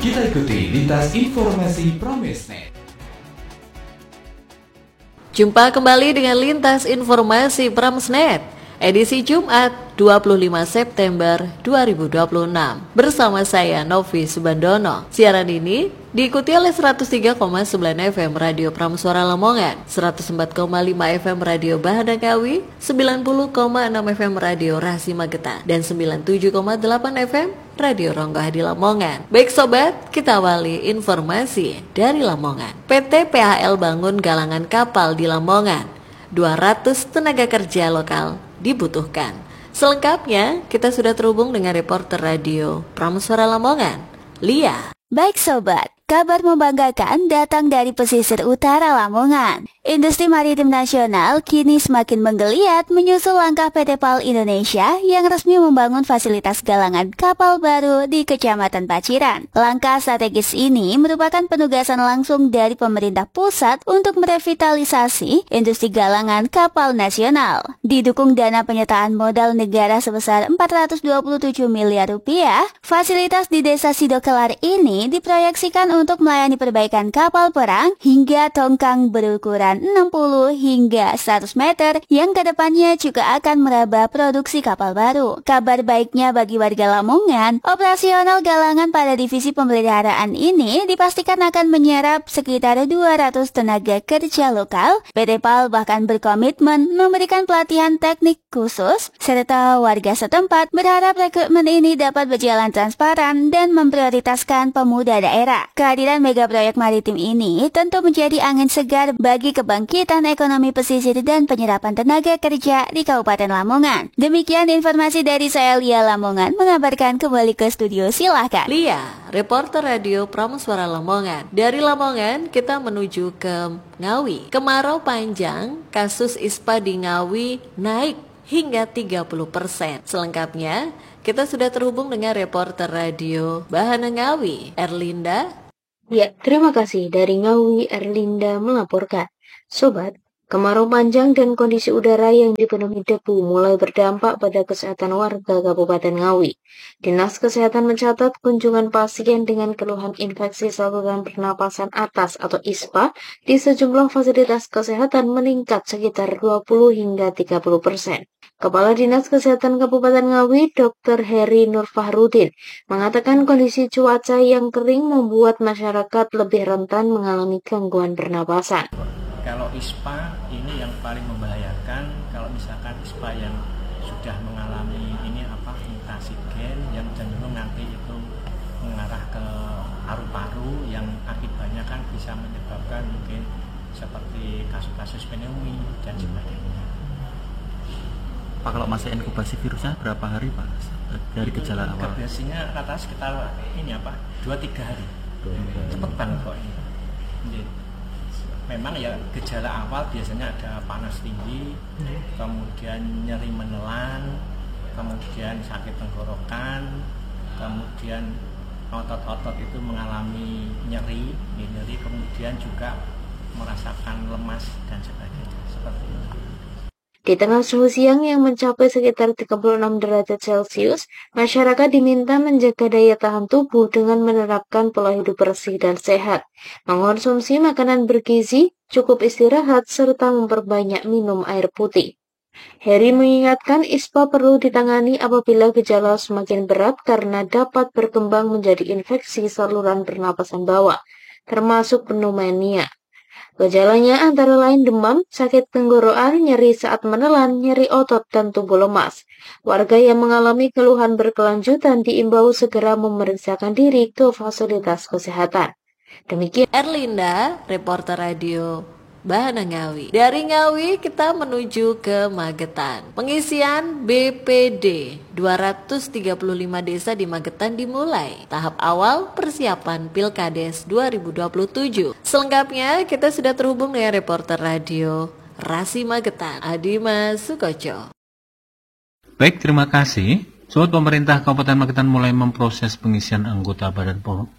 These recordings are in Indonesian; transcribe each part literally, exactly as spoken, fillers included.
Kita ikuti lintas informasi Pramesnet. Jumpa kembali dengan lintas informasi Pramesnet, edisi Jumat dua puluh lima September dua ribu dua puluh enam. Bersama saya Novi Subandono. Siaran ini diikuti oleh seratus tiga koma sembilan F M Radio Pramsuara Lamongan, seratus empat koma lima F M Radio Bahana Ngawi, sembilan puluh koma enam F M Radio Rasi Magetan, dan sembilan puluh tujuh koma delapan F M Radio Ronggo Hadi Lamongan. Baik sobat, kita awali informasi dari Lamongan. P T P H L bangun galangan kapal di Lamongan. dua ratus tenaga kerja lokal dibutuhkan. Selengkapnya, kita sudah terhubung dengan reporter radio Pramsuara Lamongan, Lia. Baik sobat, kabar membanggakan datang dari pesisir utara Lamongan. Industri maritim nasional kini semakin menggeliat menyusul langkah P T P A L Indonesia yang resmi membangun fasilitas galangan kapal baru di Kecamatan Paciran. Langkah strategis ini merupakan penugasan langsung dari pemerintah pusat untuk merevitalisasi industri galangan kapal nasional. Didukung dana penyertaan modal negara sebesar empat ratus dua puluh tujuh miliar rupiah, fasilitas di Desa Sidokelar ini diproyeksikan untuk melayani perbaikan kapal perang hingga tongkang berukuran enam puluh hingga seratus meter yang kedepannya juga akan meraba produksi kapal baru. Kabar baiknya bagi warga Lamongan, operasional galangan pada divisi pemeliharaan ini dipastikan akan menyerap sekitar dua ratus tenaga kerja lokal. P T P A L bahkan berkomitmen memberikan pelatihan teknik khusus, serta warga setempat berharap rekrutmen ini dapat berjalan transparan dan memprioritaskan pemuda daerah. Kehadiran mega proyek maritim ini tentu menjadi angin segar bagi kebangkitan ekonomi pesisir dan penyerapan tenaga kerja di Kabupaten Lamongan. Demikian informasi dari saya, Lia Lamongan, mengabarkan kembali ke studio. Silahkan Lia, reporter radio Pramsuara Lamongan. Dari Lamongan kita menuju ke Ngawi. Kemarau panjang, kasus I S P A di Ngawi naik hingga tiga puluh persen. Selengkapnya kita sudah terhubung dengan reporter radio Bahana Ngawi, Erlinda. Ya, terima kasih. Dari Ngawi, Erlinda melaporkan. Sobat, kemarau panjang dan kondisi udara yang dipenuhi debu mulai berdampak pada kesehatan warga Kabupaten Ngawi. Dinas Kesehatan mencatat kunjungan pasien dengan keluhan infeksi saluran pernapasan atas atau I S P A di sejumlah fasilitas kesehatan meningkat sekitar dua puluh hingga tiga puluh persen. Kepala Dinas Kesehatan Kabupaten Ngawi, Dokter Heri Nur Fahrudin, mengatakan kondisi cuaca yang kering membuat masyarakat lebih rentan mengalami gangguan pernapasan. Kalau I S P A ini yang paling membahayakan kalau misalkan I S P A yang sudah mengalami ini apa mutasi gen yang cenderung nanti itu mengarah ke paru-paru yang akibatnya kan bisa menyebabkan mungkin seperti kasus-kasus pneumonia dan sebagainya. Pak, kalau masa inkubasi virusnya berapa hari Pak dari itu gejala awal? Biasanya rata sekitar ini apa dua tiga hari. Cepet banget kok ini. Jadi, memang ya gejala awal biasanya ada panas tinggi, kemudian nyeri menelan, kemudian sakit tenggorokan, kemudian otot-otot itu mengalami nyeri, nyeri, kemudian juga merasakan lemas dan sebagainya seperti itu. Di tengah suhu siang yang mencapai sekitar tiga puluh enam derajat Celcius, masyarakat diminta menjaga daya tahan tubuh dengan menerapkan pola hidup bersih dan sehat, mengonsumsi makanan bergizi, cukup istirahat, serta memperbanyak minum air putih. Heri mengingatkan I S P A perlu ditangani apabila gejala semakin berat karena dapat berkembang menjadi infeksi saluran pernapasan bawah, termasuk pneumonia. Gejalanya antara lain demam, sakit tenggorokan, nyeri saat menelan, nyeri otot, dan tubuh lemas. Warga yang mengalami keluhan berkelanjutan diimbau segera memeriksakan diri ke fasilitas kesehatan. Demikian Erlinda, reporter radio Bahana Ngawi. Dari Ngawi kita menuju ke Magetan. Pengisian B P D dua ratus tiga puluh lima desa di Magetan dimulai. Tahap awal persiapan Pilkades dua ribu dua puluh tujuh. Selengkapnya kita sudah terhubung dengan reporter radio Rasi Magetan, Adimas Sukoco. Baik, terima kasih. Sobat, pemerintah Kabupaten Magetan mulai memproses pengisian anggota Badan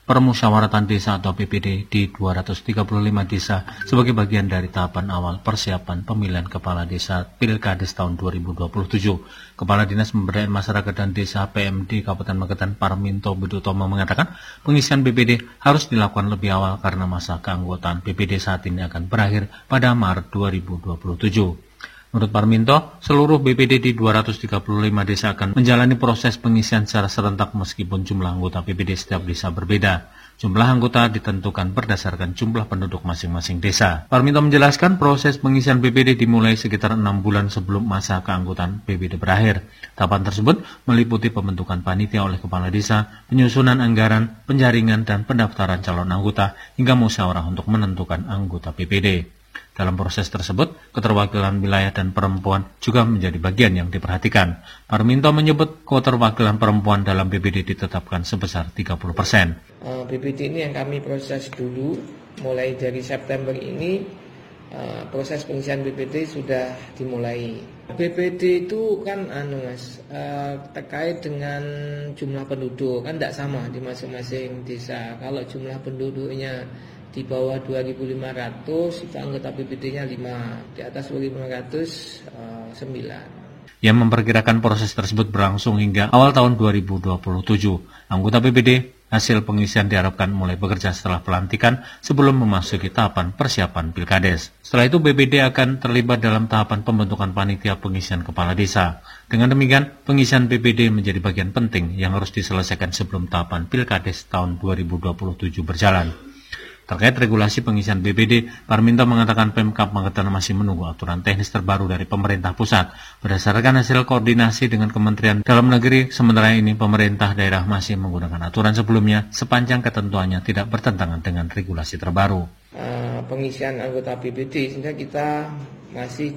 permusyawaratan desa atau P P D di dua ratus tiga puluh lima desa sebagai bagian dari tahapan awal persiapan pemilihan kepala desa Pilkades tahun dua ribu dua puluh tujuh. Kepala Dinas Pemberdayaan Masyarakat dan Desa P M D Kabupaten Magetan Parminto Budutomo mengatakan pengisian B P D harus dilakukan lebih awal karena masa keanggotaan B P D saat ini akan berakhir pada Maret dua ribu dua puluh tujuh. Menurut Parminto, seluruh B P D di dua ratus tiga puluh lima desa akan menjalani proses pengisian secara serentak meskipun jumlah anggota B P D setiap desa berbeda. Jumlah anggota ditentukan berdasarkan jumlah penduduk masing-masing desa. Parminto menjelaskan proses pengisian B P D dimulai sekitar enam bulan sebelum masa keanggotaan B P D berakhir. Tahapan tersebut meliputi pembentukan panitia oleh kepala desa, penyusunan anggaran, penjaringan dan pendaftaran calon anggota hingga musyawarah untuk menentukan anggota B P D. Dalam proses tersebut, keterwakilan wilayah dan perempuan juga menjadi bagian yang diperhatikan. Parminto menyebut keterwakilan perempuan dalam B P D ditetapkan sebesar tiga puluh persen. Uh, B P D ini yang kami proses dulu, mulai dari September ini uh, proses pengisian B P D sudah dimulai. B P D itu kan anu mas, uh, terkait dengan jumlah penduduk, kan tidak sama di masing-masing desa. Kalau jumlah penduduknya di bawah dua ribu lima ratus, itu anggota B P D-nya lima, di atas dua ribu lima ratus, uh, sembilan. Yang memperkirakan proses tersebut berlangsung hingga awal tahun dua ribu dua puluh tujuh. Anggota B P D hasil pengisian diharapkan mulai bekerja setelah pelantikan sebelum memasuki tahapan persiapan Pilkades. Setelah itu B P D akan terlibat dalam tahapan pembentukan panitia pengisian kepala desa. Dengan demikian, pengisian B P D menjadi bagian penting yang harus diselesaikan sebelum tahapan Pilkades tahun dua ribu dua puluh tujuh berjalan. Terkait regulasi pengisian B P D, Parminto mengatakan Pemkab Magetan masih menunggu aturan teknis terbaru dari pemerintah pusat. Berdasarkan hasil koordinasi dengan Kementerian Dalam Negeri, sementara ini pemerintah daerah masih menggunakan aturan sebelumnya sepanjang ketentuannya tidak bertentangan dengan regulasi terbaru. Uh, pengisian anggota B P D, sehingga kita masih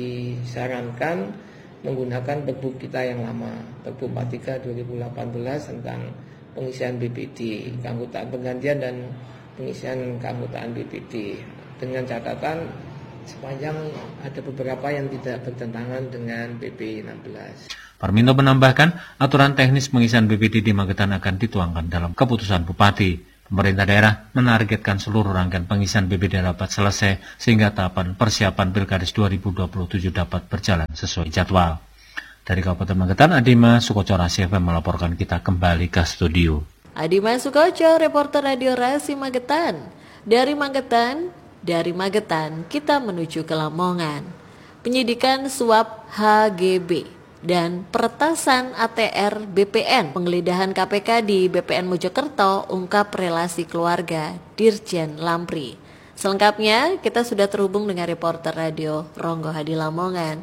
disarankan menggunakan Perbup kita yang lama, Perbup empat puluh tiga dua ribu delapan belas tentang pengisian B P D, keanggotaan penggantian dan pengisian keanggotaan B P D, dengan catatan sepanjang ada beberapa yang tidak bertentangan dengan P P enam belas. Parminto menambahkan aturan teknis pengisian B P D di Magetan akan dituangkan dalam keputusan Bupati. Pemerintah daerah menargetkan seluruh rangkaian pengisian B P D dapat selesai sehingga tahapan persiapan Pilkades dua ribu dua puluh tujuh dapat berjalan sesuai jadwal. Dari Kabupaten Magetan, Adima Sukoco Rasi F M melaporkan. Kita kembali ke studio. Adima Sukoco, reporter Radio Rasi Magetan. Dari Magetan, dari Magetan kita menuju ke Lamongan. Penyidikan suap H G B dan peretasan A T R B P N. Penggeledahan K P K di B P N Mojokerto ungkap relasi keluarga Dirjen Lampri. Selengkapnya kita sudah terhubung dengan reporter radio Ronggo Hadi Lamongan.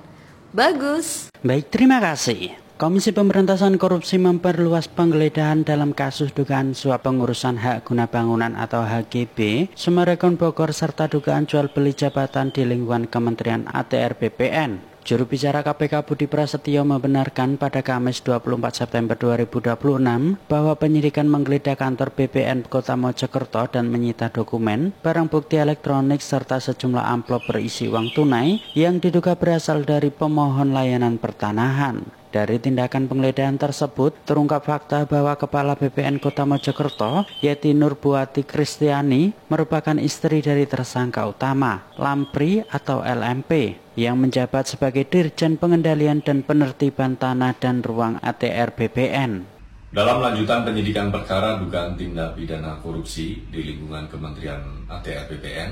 Bagus. Baik, terima kasih. Komisi Pemberantasan Korupsi memperluas penggeledahan dalam kasus dugaan suap pengurusan hak guna bangunan atau H G B Summarecon Bogor serta dugaan jual beli jabatan di lingkungan Kementerian A T R B P N. Juru bicara K P K Budi Prasetyo membenarkan pada Kamis dua puluh empat September dua ribu dua puluh enam bahwa penyidikan menggeledah kantor B P N Kota Mojokerto dan menyita dokumen, barang bukti elektronik serta sejumlah amplop berisi uang tunai yang diduga berasal dari pemohon layanan pertanahan. Dari tindakan penggeledahan tersebut, terungkap fakta bahwa Kepala B P N Kota Mojokerto, Yeti Nurbuati Kristiani, merupakan istri dari tersangka utama, Lampri atau L M P, yang menjabat sebagai Dirjen Pengendalian dan Penertiban Tanah dan Ruang A T R B P N. Dalam lanjutan penyidikan perkara dugaan tindak pidana korupsi di lingkungan Kementerian A T R B P N,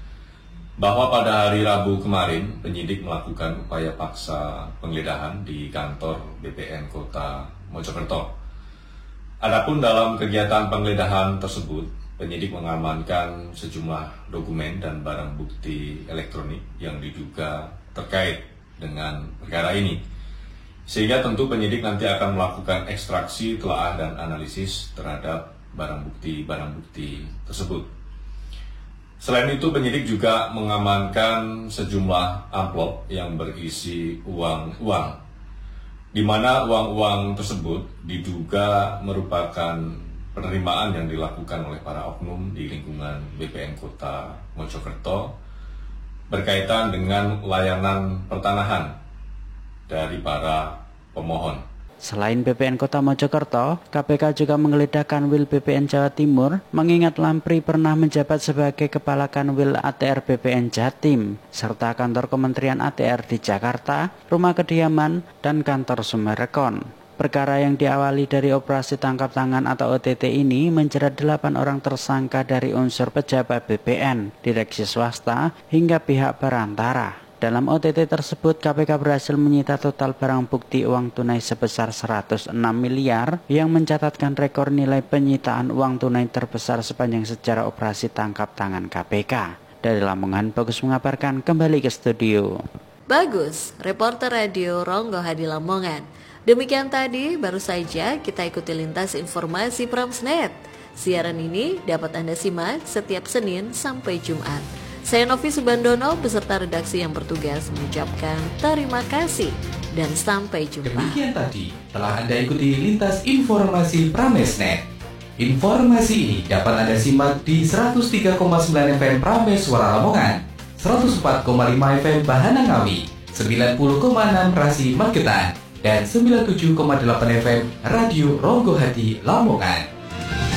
bahwa pada hari Rabu kemarin penyidik melakukan upaya paksa penggeledahan di kantor B P N Kota Mojokerto. Adapun dalam kegiatan penggeledahan tersebut, penyidik mengamankan sejumlah dokumen dan barang bukti elektronik yang diduga terkait dengan perkara ini. Sehingga tentu penyidik nanti akan melakukan ekstraksi, telaah dan analisis terhadap barang bukti-barang bukti tersebut. Selain itu, penyidik juga mengamankan sejumlah amplop yang berisi uang-uang, di mana uang-uang tersebut diduga merupakan penerimaan yang dilakukan oleh para oknum di lingkungan B P N Kota Mojokerto berkaitan dengan layanan pertanahan dari para pemohon. Selain B P N Kota Mojokerto, K P K juga menggeledah Kanwil B P N Jawa Timur, mengingat Lampri pernah menjabat sebagai Kepala Kanwil A T R B P N Jatim, serta kantor Kementerian A T R di Jakarta, rumah kediaman, dan kantor Sumerekon. Perkara yang diawali dari operasi tangkap tangan atau O T T ini menjerat delapan orang tersangka dari unsur pejabat B P N, direksi swasta, hingga pihak perantara. Dalam O T T tersebut, K P K berhasil menyita total barang bukti uang tunai sebesar seratus enam miliar yang mencatatkan rekor nilai penyitaan uang tunai terbesar sepanjang sejarah operasi tangkap tangan K P K. Dari Lamongan, Bagus mengabarkan, kembali ke studio. Bagus, reporter radio Ronggo Hadi Lamongan. Demikian tadi, baru saja kita ikuti lintas informasi Pramsnet. Siaran ini dapat Anda simak setiap Senin sampai Jumat. Saya Novi Subandono beserta redaksi yang bertugas mengucapkan terima kasih dan sampai jumpa. Demikian tadi telah Anda ikuti lintas informasi Pramesnet. Informasi ini dapat Anda simak di seratus tiga koma sembilan F M Prames Suara Lamongan, seratus empat koma lima F M Bahana Ngawi, sembilan puluh koma enam Rasi Magetan, dan sembilan puluh tujuh koma delapan F M Radio Ronggo Hadi Lamongan.